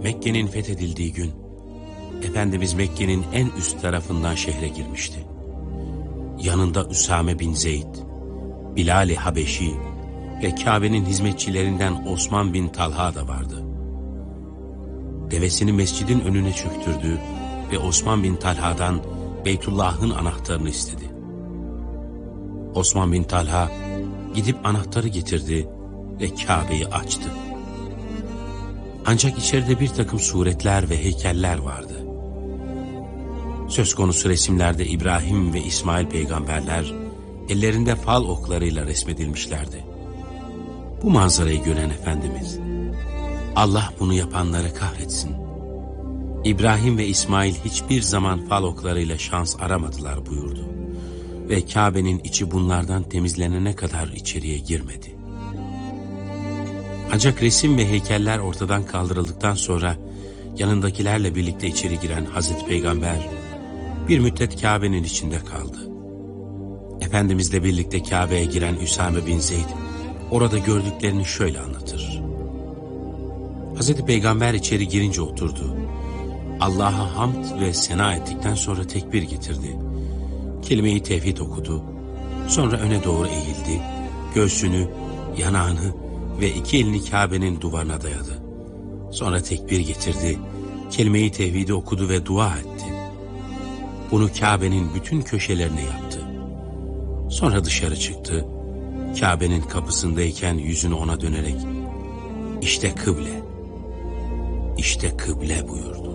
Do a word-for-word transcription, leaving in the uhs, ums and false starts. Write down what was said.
Mekke'nin fethedildiği gün, Efendimiz Mekke'nin en üst tarafından şehre girmişti. Yanında Üsame bin Zeyd, Bilal-i Habeşi ve Kabe'nin hizmetçilerinden Osman bin Talha da vardı. Devesini mescidin önüne çöktürdü ve Osman bin Talha'dan Beytullah'ın anahtarını istedi. Osman bin Talha gidip anahtarı getirdi ve Kabe'yi açtı. Ancak içeride bir takım suretler ve heykeller vardı. Söz konusu resimlerde İbrahim ve İsmail peygamberler ellerinde fal oklarıyla resmedilmişlerdi. Bu manzarayı gören Efendimiz, Allah bunu yapanları kahretsin. İbrahim ve İsmail hiçbir zaman fal oklarıyla şans aramadılar buyurdu. Ve Kabe'nin içi bunlardan temizlenene kadar içeriye girmedi. Ancak resim ve heykeller ortadan kaldırıldıktan sonra yanındakilerle birlikte içeri giren Hazreti Peygamber bir müddet Kabe'nin içinde kaldı. Efendimizle birlikte Kabe'ye giren Üsame bin Zeyd orada gördüklerini şöyle anlatır. Hazreti Peygamber içeri girince oturdu. Allah'a hamd ve sena ettikten sonra tekbir getirdi. Kelime-i tevhid okudu. Sonra öne doğru eğildi. Göğsünü, yanağını ve iki elini Kabe'nin duvarına dayadı. Sonra tekbir getirdi. Kelime-i tevhidi okudu ve dua etti. Bunu Kabe'nin bütün köşelerine yaptı. Sonra dışarı çıktı. Kabe'nin kapısındayken yüzünü ona dönerek "İşte kıble, işte kıble" buyurdu.